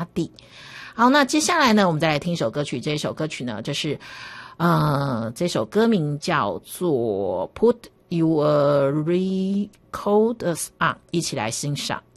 地。好，那接下来呢，我们再来听一首歌曲。这一首歌曲呢，就是这首歌名叫做 Put Your Records On， 一起来欣赏。